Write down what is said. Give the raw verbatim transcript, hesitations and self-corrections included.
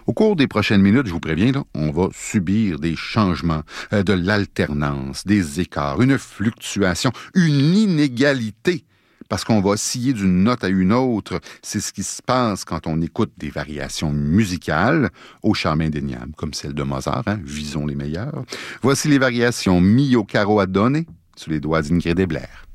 Au cours des prochaines minutes, je vous préviens, là, on va subir des changements, euh, de l'alternance, des écarts, une fluctuation, une inégalité, parce qu'on va osciller d'une note à une autre. C'est ce qui se passe quand on écoute des variations musicales au charme indéniable, comme celle de Mozart, hein, visons les meilleurs. Voici les variations Mi au caro à donner sous les doigts d'Ingrid Ebler.